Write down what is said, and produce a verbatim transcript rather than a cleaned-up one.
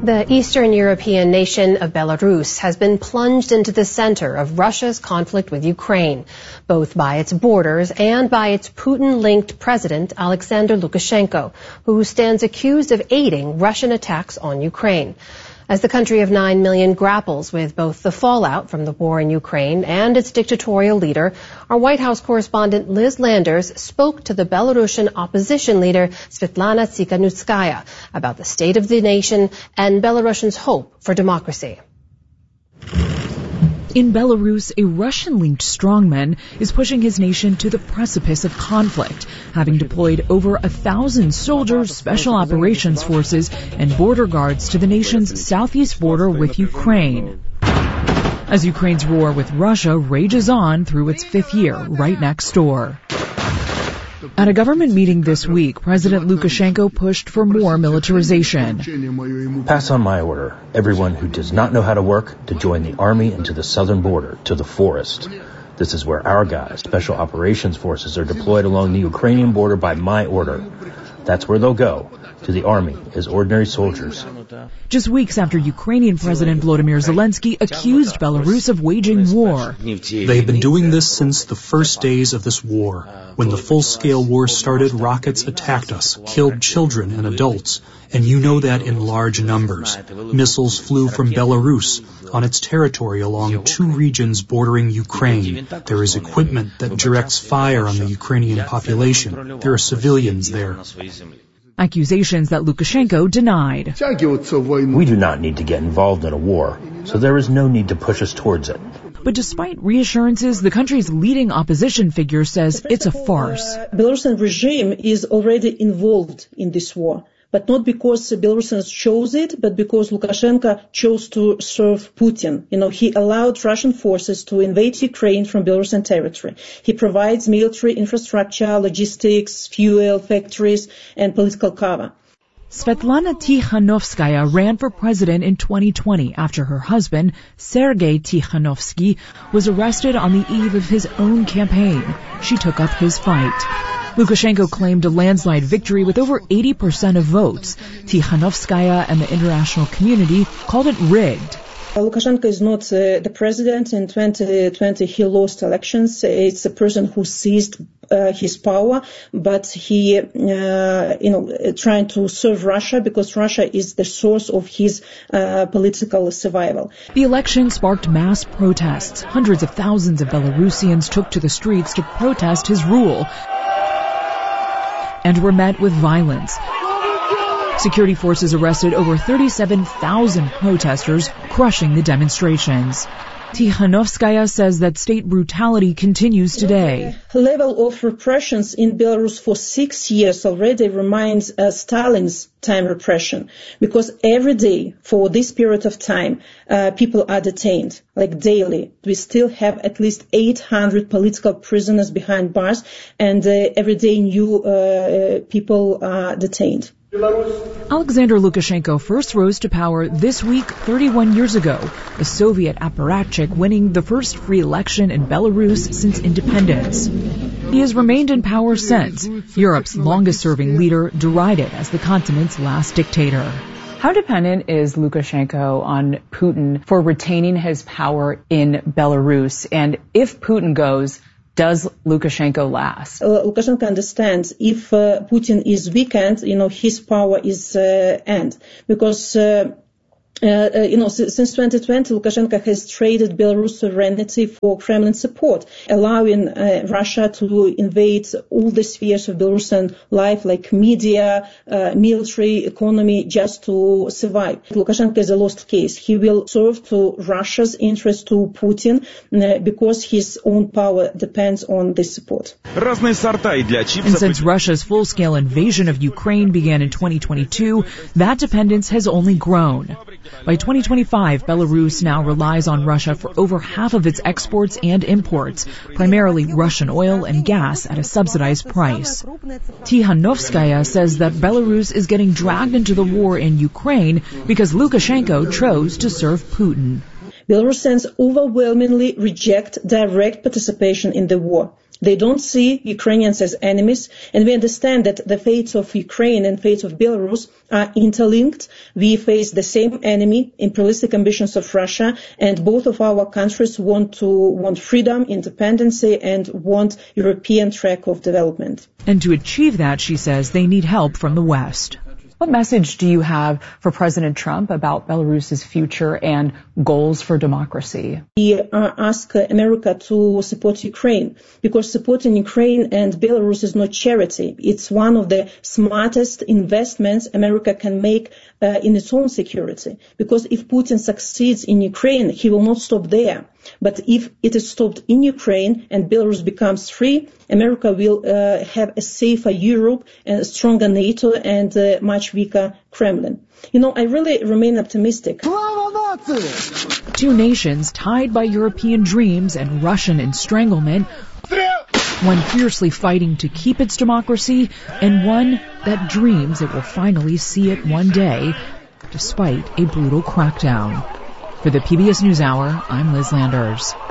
The Eastern European nation of Belarus has been plunged into the center of Russia's conflict with Ukraine, both by its borders and by its Putin-linked president, Alexander Lukashenko, who stands accused of aiding Russian attacks on Ukraine. As the country of nine million grapples with both the fallout from the war in Ukraine and its dictatorial leader, our White House correspondent Liz Landers spoke to the Belarusian opposition leader Svetlana Tikhanovskaya about the state of the nation and Belarusians' hope for democracy. In Belarus, a Russian-linked strongman is pushing his nation to the precipice of conflict, having deployed over a thousand soldiers, special operations forces, and border guards to the nation's southeast border with Ukraine. As Ukraine's war with Russia rages on through its fifth year right next door. At a government meeting this week, President Lukashenko pushed for more militarization. Pass on my order, everyone who does not know how to work, to join the army and to the southern border, to the forest. This is where our guys, special operations forces, are deployed along the Ukrainian border by my order. That's where they'll go, to the army, as ordinary soldiers. Just weeks after Ukrainian President Volodymyr Zelensky accused Belarus of waging war. They have been doing this since the first days of this war. When the full-scale war started, rockets attacked us, killed children and adults, and you know that in large numbers. Missiles flew from Belarus on its territory along two regions bordering Ukraine. There is equipment that directs fire on the Ukrainian population. There are civilians there. Accusations that Lukashenko denied. We do not need to get involved in a war, so there is no need to push us towards it. But despite reassurances, the country's leading opposition figure says it's a farce. The Belarusian regime is already involved in this war, but not because the Belarusians chose it, but because Lukashenko chose to serve Putin. You know, he allowed Russian forces to invade Ukraine from Belarusian territory. He provides military infrastructure, logistics, fuel, factories, and political cover. Svetlana Tikhanovskaya ran for president in twenty twenty after her husband, Sergei Tikhanovsky, was arrested on the eve of his own campaign. She took up his fight. Lukashenko claimed a landslide victory with over eighty percent of votes. Tikhanovskaya and the international community called it rigged. Lukashenko is not uh, the president. In twenty twenty, he lost elections. It's a person who seized uh, his power, but he, uh, you know, trying to serve Russia because Russia is the source of his uh, political survival. The election sparked mass protests. Hundreds of thousands of Belarusians took to the streets to protest his rule and were met with violence. Security forces arrested over thirty-seven thousand protesters, crushing the demonstrations. Tikhanovskaya says that state brutality continues today. The level of repressions in Belarus for six years already reminds uh, Stalin's time repression, because every day for this period of time, uh, people are detained, like daily. We still have at least eight hundred political prisoners behind bars, and uh, every day new uh, people are detained. Alexander Lukashenko first rose to power this week thirty-one years ago, a Soviet apparatchik winning the first free election in Belarus since independence. He has remained in power since, Europe's longest-serving leader derided as the continent's last dictator. How dependent is Lukashenko on Putin for retaining his power in Belarus? And if Putin goes, does Lukashenko last? Uh, Lukashenko understands if uh, Putin is weakened, you know, his power is uh, end. Because, uh, uh, uh, you know, s- since twenty twenty, Lukashenko has traded Belarus sovereignty for Kremlin support, allowing uh, Russia to invade all the spheres of Belarusian life, like media, uh, military, economy, just to survive. Lukashenko is a lost case. He will serve to Russia's interest, to Putin, uh, because his own power depends on this support. And since Russia's full-scale invasion of Ukraine began in twenty twenty-two, that dependence has only grown. By twenty twenty-five, Belarus now relies on Russia for over half of its exports and imports, primarily Russian oil and gas at a subsidized price. Tikhanovskaya says that Belarus is getting dragged into the war in Ukraine because Lukashenko chose to serve Putin. Belarusians overwhelmingly reject direct participation in the war. They don't see Ukrainians as enemies, and we understand that the fates of Ukraine and fates of Belarus are interlinked. We face the same enemy, imperialistic ambitions of Russia, and both of our countries want to want freedom, independence, and want European track of development. And to achieve that, she says, they need help from the West. What message do you have for President Trump about Belarus's future and goals for democracy? We uh, ask America to support Ukraine, because supporting Ukraine and Belarus is not charity. It's one of the smartest investments America can make uh, in its own security. Because if Putin succeeds in Ukraine, he will not stop there. But if it is stopped in Ukraine and Belarus becomes free, America will uh, have a safer Europe and a stronger NATO and a much weaker Kremlin. You know, I really remain optimistic. Two nations tied by European dreams and Russian estranglement, one fiercely fighting to keep its democracy, and one that dreams it will finally see it one day, despite a brutal crackdown. For the P B S NewsHour, I'm Liz Landers.